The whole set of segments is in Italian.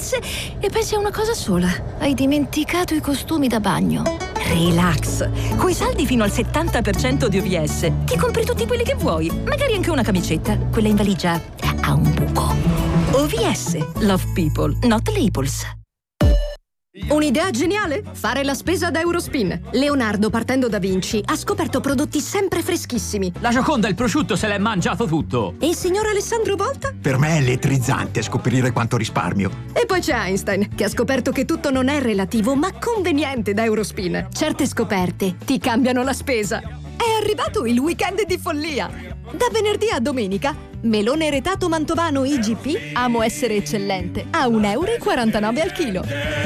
Relax e pensi a una cosa sola. Hai dimenticato i costumi da bagno. Relax. Coi saldi fino al 70% di OVS ti compri tutti quelli che vuoi, magari anche una camicetta. Quella in valigia ha un buco. OVS. Love people, not labels. Un'idea geniale? Fare la spesa da Eurospin. Leonardo, partendo da Vinci, ha scoperto prodotti sempre freschissimi. La Gioconda e il prosciutto se l'è mangiato tutto. E il signor Alessandro Volta? Per me è elettrizzante scoprire quanto risparmio. E poi c'è Einstein, che ha scoperto che tutto non è relativo, ma conveniente da Eurospin. Certe scoperte ti cambiano la spesa. È arrivato il weekend di follia. Da venerdì a domenica, melone retato mantovano IGP, amo essere eccellente, a 1,49 € al chilo.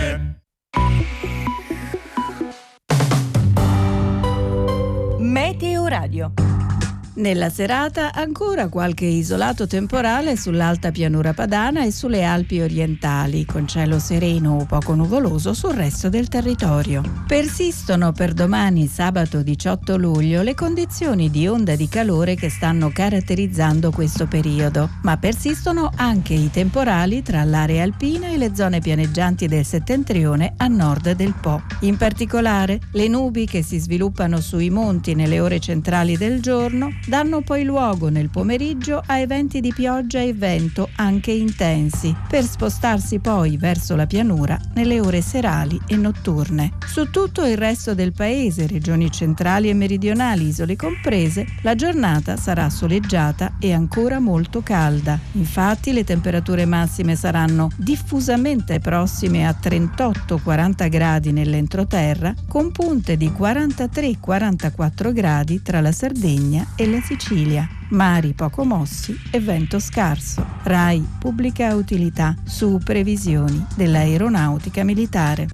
Meteo Radio. Nella serata ancora qualche isolato temporale sull'alta pianura padana e sulle Alpi orientali, con cielo sereno o poco nuvoloso sul resto del territorio. Persistono per domani, sabato 18 luglio, le condizioni di onda di calore che stanno caratterizzando questo periodo, ma persistono anche i temporali tra l'area alpina e le zone pianeggianti del settentrione a nord del Po. In particolare, le nubi che si sviluppano sui monti nelle ore centrali del giorno danno poi luogo nel pomeriggio a eventi di pioggia e vento anche intensi, per spostarsi poi verso la pianura nelle ore serali e notturne. Su tutto il resto del paese, regioni centrali e meridionali, isole comprese, la giornata sarà soleggiata e ancora molto calda. Infatti le temperature massime saranno diffusamente prossime a 38-40 gradi nell'entroterra, con punte di 43-44 gradi tra la Sardegna e la Sicilia. Mari poco mossi e vento scarso. RAI Pubblica Utilità su previsioni dell'aeronautica militare.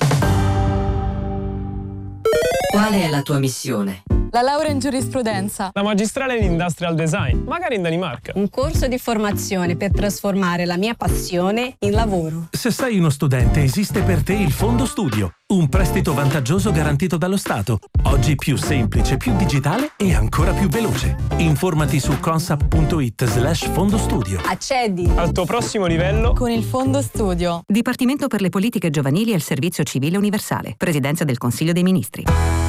Qual è la tua missione? La laurea in giurisprudenza. La magistrale in industrial design, magari in Danimarca. Un corso di formazione per trasformare la mia passione in lavoro. Se sei uno studente, esiste per te il Fondo Studio, un prestito vantaggioso garantito dallo Stato. Oggi più semplice, più digitale e ancora più veloce. Informati su consap.it/fondostudio. Accedi al tuo prossimo livello con il Fondo Studio. Dipartimento per le politiche giovanili e il servizio civile universale. Presidenza del Consiglio dei Ministri.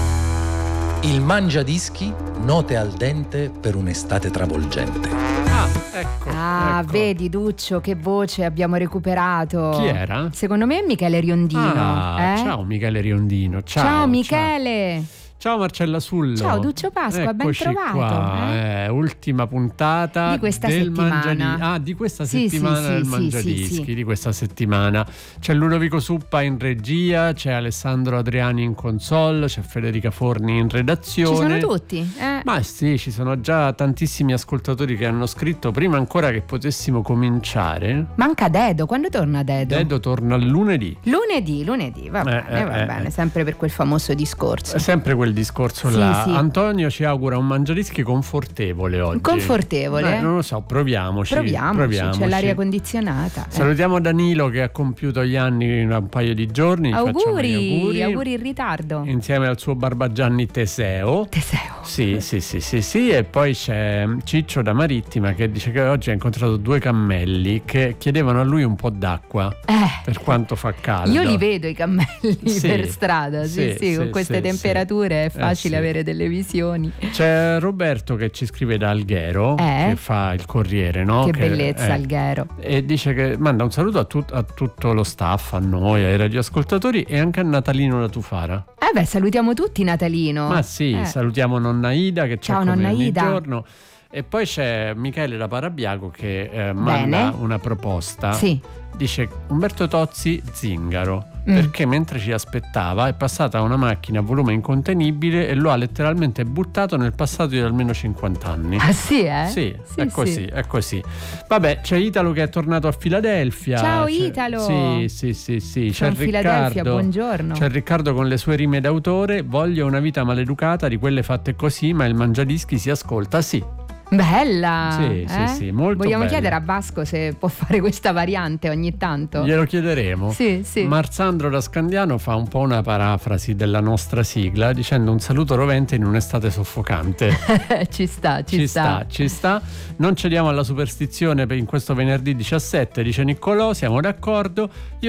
Il Mangiadischi, note al dente per un'estate travolgente. Ecco. Vedi Duccio, che voce abbiamo recuperato. Chi era? Secondo me è Michele Riondino. Ciao Michele Riondino. Ciao Michele. Ciao Marcella Sullo. Ciao Duccio Pasqua, eccoci ben trovato. Qua, ultima puntata di questa del settimana. di questa settimana del Mangiadischi, di questa settimana. C'è Ludovico Suppa in regia, c'è Alessandro Adriani in console, c'è Federica Forni in redazione. Ci sono tutti? Ma sì, ci sono già tantissimi ascoltatori che hanno scritto prima ancora che potessimo cominciare. Manca Dedo, quando torna Dedo? Dedo torna lunedì. Lunedì, va bene, sempre per quel famoso discorso. Sempre quel discorso là. Sì. Antonio ci augura un Mangiadischi confortevole oggi. Confortevole? Non lo so, proviamoci. C'è l'aria condizionata. Salutiamo Danilo che ha compiuto gli anni un paio di giorni. Auguri in ritardo. Insieme al suo Barbagianni Teseo. Sì. E poi c'è Ciccio da Marittima che dice che oggi ha incontrato 2 cammelli che chiedevano a lui un po' d'acqua per quanto fa caldo. Io li vedo i cammelli per strada, con queste temperature è facile avere delle visioni. C'è Roberto che ci scrive da Alghero, che fa il Corriere, no? Che bellezza Alghero. E dice che manda un saluto a tutto lo staff, a noi, ai radioascoltatori e anche a Natalino da Tufara. Salutiamo tutti Natalino. Ma sì, salutiamo nonna Ida che c'è come ogni giorno. E poi c'è Michele da Parabiago che manda una proposta. Sì. Dice Umberto Tozzi Zingaro, perché mentre ci aspettava è passata una macchina a volume incontenibile e lo ha letteralmente buttato nel passato di almeno 50 anni. Ah sì, Sì, è così. Vabbè, c'è Italo che è tornato a Filadelfia. Ciao Italo. Sì. C'è Filadelfia, buongiorno. C'è Riccardo con le sue rime d'autore. Voglio una vita maleducata di quelle fatte così, ma il Mangiadischi si ascolta, sì. Bella! Sì, molto Vogliamo bella. chiedere a Vasco se può fare questa variante ogni tanto? Glielo chiederemo. Sì. Marzandro da Scandiano fa un po' una parafrasi della nostra sigla dicendo un saluto rovente in un'estate soffocante. Ci sta. Non cediamo alla superstizione in questo venerdì 17, dice Niccolò, siamo d'accordo. Io